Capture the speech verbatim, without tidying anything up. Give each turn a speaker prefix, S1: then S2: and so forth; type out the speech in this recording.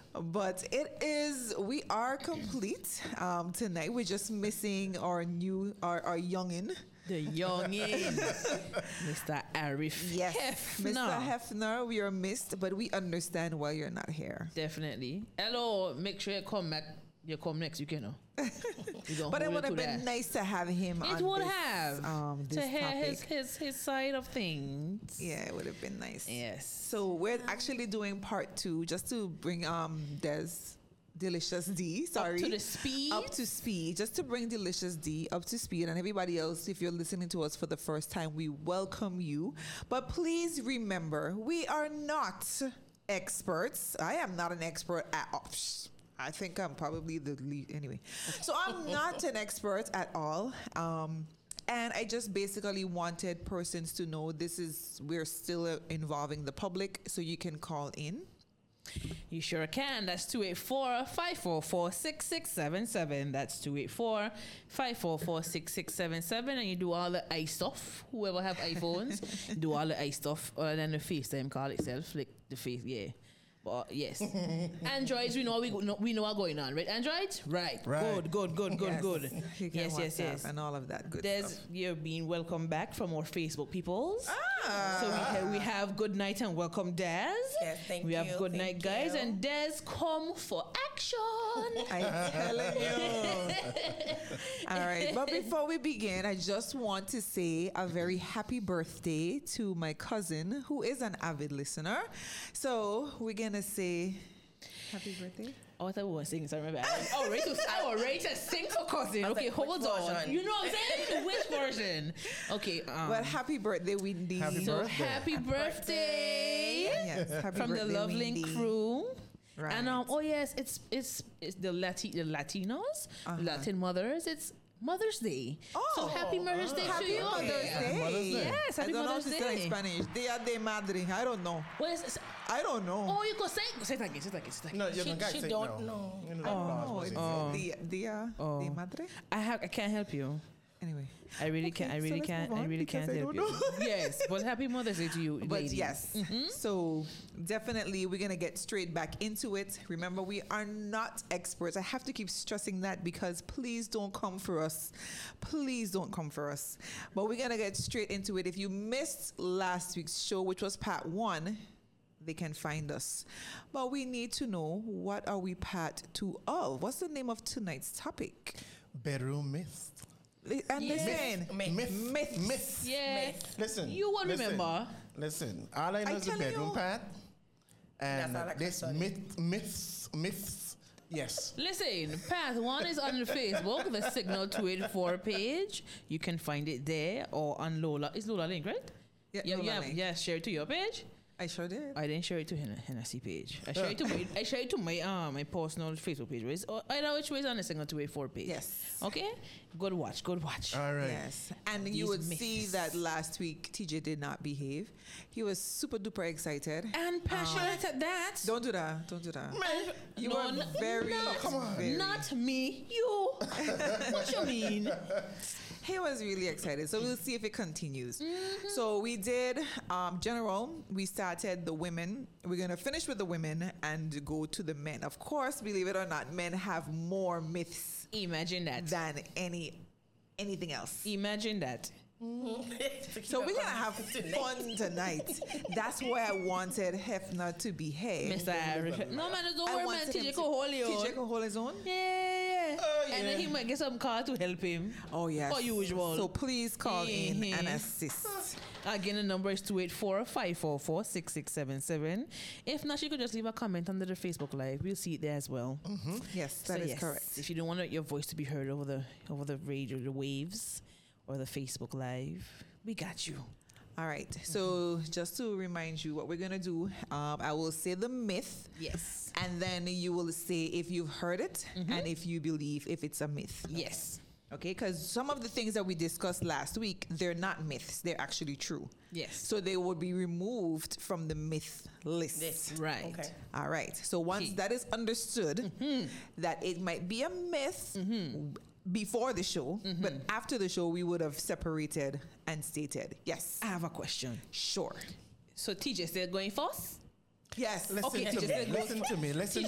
S1: But it is, we are complete um, tonight. We're just missing our new, our, our youngin.
S2: The youngin, Mister Arif
S1: Yes,
S2: Hefner.
S1: Mister Hefner, we are missed, but we understand why you're not here.
S2: Definitely. Hello, make sure you come back. You come next week, you know.
S1: But it would have been that. nice to have him
S2: it
S1: on
S2: would
S1: this,
S2: have.
S1: um, this
S2: to hear
S1: topic.
S2: his, his, his side of things.
S1: Yeah, it would have been nice.
S2: Yes.
S1: So we're actually doing part two just to bring um Des Delicious D, sorry.
S2: Up to the speed.
S1: Up to speed, just to bring Delicious D up to speed. And everybody else, if you're listening to us for the first time, we welcome you. But please remember, we are not experts. I am not an expert at all. I think I'm probably the lead. Anyway, so I'm not an expert at all. Um, and I just basically wanted persons to know this is, we're still uh, involving the public, so you can call in.
S2: You sure can. That's two eight four, five four four, six six seven seven. That's two eight four, five four four, six six seven seven. And you do all the i stuff. Whoever have iPhones, do all the i stuff. Other than the FaceTime call itself. Like the face, yeah. But yes. Androids, we know we know, we know what's going on, right? Androids? Right.
S3: Right.
S2: Good, good, good, good,
S1: Yes.
S2: good.
S1: You can
S2: Yes, yes,
S1: WhatsApp
S2: yes.
S1: and all of that good
S2: There's
S1: stuff.
S2: you're being welcome back from our Facebook peoples.
S1: Ah.
S2: So we have, we have good night and welcome Des.
S4: Yes, thank
S2: we have
S4: you,
S2: good
S4: thank
S2: night guys
S4: you.
S2: and Des come for action.
S1: I'm telling you. All right. But before we begin, I just want to say a very happy birthday to my cousin who is an avid listener. So we're going to say happy birthday.
S2: Oh, I thought we were singing. Sorry, my bad. Oh, ready to, I was ready to sing for cousin.
S4: I was
S2: Okay,
S4: like,
S2: hold
S4: which
S2: on.
S4: version?
S2: You know what I'm saying? Which version? Okay. Um,
S1: Well, happy birthday, Windy.
S3: Happy
S2: so
S3: birthday.
S2: happy birthday
S1: Yes, happy
S2: from the
S1: birthday,
S2: Love Link
S1: Windy.
S2: crew.
S1: Right.
S2: And um, oh yes, it's it's it's the Lati the Latinos,
S1: Uh-huh.
S2: Latin mothers. It's Mother's Day.
S1: Oh.
S2: So happy Mother's Day to
S1: Happy
S2: you.
S1: Mother's Day.
S3: Mother's Day.
S2: Yes,
S1: I
S2: happy
S1: don't know
S2: Mother's
S1: if it's in
S2: Day.
S1: Spanish. Dia de Madre. I don't know.
S2: What is it?
S1: I don't know.
S2: Oh, you could say say it again, say it again, say it again.
S3: No, you
S4: She-
S3: don't
S4: she
S3: say
S4: don't
S3: no.
S4: know.
S3: You know,
S1: Oh,
S3: oh,
S1: it's
S2: Oh.
S1: Dia, Dia
S2: Oh.
S1: de Madre.
S2: I have I can't help you.
S1: Anyway.
S2: I really
S1: Okay,
S2: can't. I
S1: so
S2: really
S1: let's
S2: can't.
S1: move
S2: I
S1: on
S2: really
S1: because
S2: can't
S1: I
S2: help
S1: don't
S2: you. Yes, but happy Mother's Day to you,
S1: But
S2: ladies.
S1: yes, so definitely we're going to get straight back into it. Remember, we are not experts. I have to keep stressing that because please don't come for us. Please don't come for us. But we're going to get straight into it. If you missed last week's show, which was part one, they can find us. But we need to know, what are we part two of? What's the name of tonight's topic?
S3: bedroom myth.
S1: Li- And
S4: Yes.
S1: listen,
S4: Myth.
S3: Myth.
S1: Myths.
S3: Myth.
S2: Yeah.
S4: Myth.
S3: Listen.
S2: You won't
S3: listen,
S2: remember.
S3: Listen. All I know
S1: I
S3: is the
S1: telling
S3: bedroom
S1: you.
S3: part. And
S4: That's all I can
S3: this
S4: study.
S3: myth, myths, myths. Yes.
S2: Listen, path one is on Facebook, the Signal two eighty-four page. You can find it there or on Lola. It's Lola Link, right?
S1: Yeah,
S2: yeah,
S1: Lola
S2: yeah,
S1: Link.
S2: yeah. Share it to your page.
S1: I sure did.
S2: I didn't share it to Hen- Hennessy page. I share it to my, I share it to my uh, my personal Facebook page. Right? So I know which way is on the Signal two eighty-four page.
S1: Yes.
S2: Okay. Good watch. Good watch.
S3: All right.
S1: Yes. And
S2: These
S1: you would see
S2: myths.
S1: that last week T J did not behave. He was super duper excited.
S2: And passionate at that.
S1: Don't do that. Don't do that.
S3: Man,
S1: You
S2: No,
S1: were
S2: no,
S1: very,
S2: no,
S3: come on.
S1: very-
S2: Not me. You. What you mean?
S1: He was really excited. So we'll see if it continues.
S2: Mm-hmm.
S1: So we did um, general. We started the women. We're going to finish with the women and go to the men. Of course, believe it or not, men have more myths
S2: Imagine that.
S1: than any anything else.
S2: Imagine that.
S1: So we're gonna have fun tonight. That's why I wanted Hefner to behave.
S2: Mister Irish. No man, don't
S1: I
S2: worry, man.
S1: wanted
S2: T J
S1: him
S2: can
S1: to-
S2: hold you.
S1: T J can hold his own.
S2: Yeah, yeah, yeah.
S3: Oh,
S2: And then
S3: yeah.
S2: he might get some car to help him.
S1: Oh yes.
S2: Per usual.
S1: So please call in and
S2: Mhm.
S1: assist.
S2: Again, the number is two eight four, five four four, six six seven seven. If not, you could just leave a comment under the Facebook Live. We'll see it there as well.
S1: Yes,
S2: So
S1: that is
S2: yes,
S1: correct.
S2: If you don't want your voice to be heard over the over the radio, the waves, or the Facebook Live, we got you.
S1: All right. So just to remind you what we're gonna do, um, I will say the myth,
S2: Yes.
S1: and then you will say if you've heard it and if you believe if it's a myth.
S2: Yes.
S1: Okay, because some of the things that we discussed last week, they're not myths; they're actually true.
S2: Yes.
S1: So they would be removed from the myth list.
S4: This.
S2: Right.
S4: Okay.
S1: All right. So once
S2: Okay.
S1: that is understood, that it might be a myth before the show, but after the show, we would have separated and stated, yes,
S2: I have a question.
S1: sure.
S2: So T J still going first?
S1: Yes.
S3: Listen
S2: Okay,
S3: to
S2: T J
S3: me.
S2: said go
S3: Listen to me. Listen